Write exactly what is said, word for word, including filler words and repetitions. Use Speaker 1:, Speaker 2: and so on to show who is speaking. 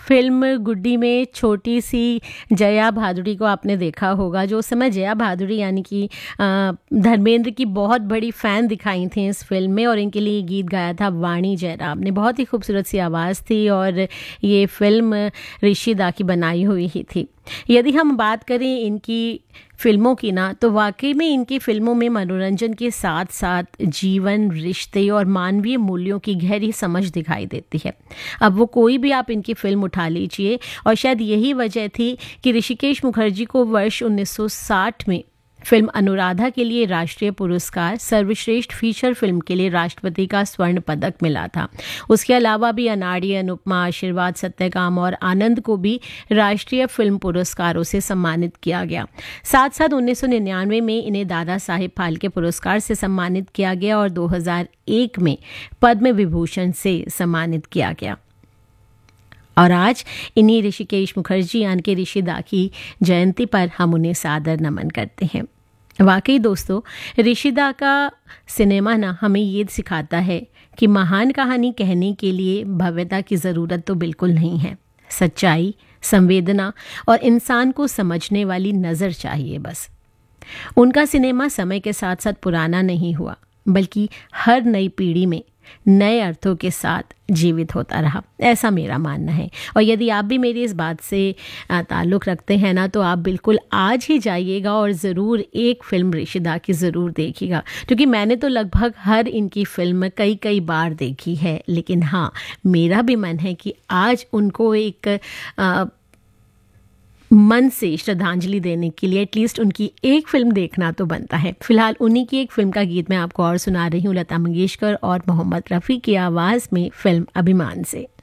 Speaker 1: Film गुड्डी में छोटी सी जया भादुड़ी को आपने देखा होगा, जो उस समय जया भादुड़ी यानी कि अ, धर्मेंद्र की बहुत बड़ी फ़ैन दिखाई थी इस फ़िल्म में, और इनके लिए गीत गाया था वाणी जयराम ने। बहुत ही खूबसूरत सी आवाज़ थी और ये फ़िल्म ऋषि दा की बनाई हुई ही थी। यदि हम बात करें इनकी फ़िल्मों की ना, तो वाकई में इनकी फ़िल्मों में मनोरंजन के साथ साथ जीवन, रिश्ते और मानवीय मूल्यों की गहरी समझ दिखाई देती है। अब वो कोई भी आप इनकी फ़िल्म उठा लीजिए, और शायद यही वजह थी कि ऋषिकेश मुखर्जी को वर्ष उन्नीस सौ साठ में फिल्म अनुराधा के लिए राष्ट्रीय पुरस्कार, सर्वश्रेष्ठ फीचर फिल्म के लिए राष्ट्रपति का स्वर्ण पदक मिला था। उसके अलावा भी अनाड़ी, अनुपमा, आशीर्वाद, सत्यकाम और आनंद को भी राष्ट्रीय फिल्म पुरस्कारों से सम्मानित किया गया। साथ साथ उन्नीस सौ निन्यानवे में इन्हें दादा साहेब फाल्के पुरस्कार से सम्मानित किया गया और दो हज़ार एक में पद्म विभूषण से सम्मानित किया गया। और आज इन्हीं ऋषिकेश मुखर्जी यानी कि ऋषि दा की जयंती पर हम उन्हें सादर नमन करते हैं। वाकई दोस्तों, ऋषि दा का सिनेमा ना हमें ये सिखाता है कि महान कहानी कहने के लिए भव्यता की ज़रूरत तो बिल्कुल नहीं है। सच्चाई, संवेदना और इंसान को समझने वाली नज़र चाहिए बस। उनका सिनेमा समय के साथ साथ पुराना नहीं हुआ, बल्कि हर नई पीढ़ी में नए अर्थों के साथ जीवित होता रहा, ऐसा मेरा मानना है। और यदि आप भी मेरी इस बात से ताल्लुक़ रखते हैं ना, तो आप बिल्कुल आज ही जाइएगा और ज़रूर एक फ़िल्म ऋषि दा की ज़रूर देखिएगा, क्योंकि मैंने तो लगभग हर इनकी फ़िल्म कई कई बार देखी है। लेकिन हाँ, मेरा भी मन है कि आज उनको एक आ, मन से श्रद्धांजलि देने के लिए एटलीस्ट उनकी एक फ़िल्म देखना तो बनता है। फिलहाल उन्हीं की एक फ़िल्म का गीत मैं आपको और सुना रही हूँ, लता मंगेशकर और मोहम्मद रफ़ी की आवाज़ में, फ़िल्म अभिमान से।